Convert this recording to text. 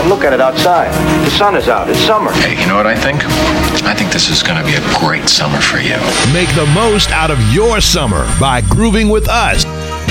Look at it outside. The sun is out. It's summer. Hey, you know what I think? I think this is going to be a great summer for you. Make the most out of your summer by grooving with us.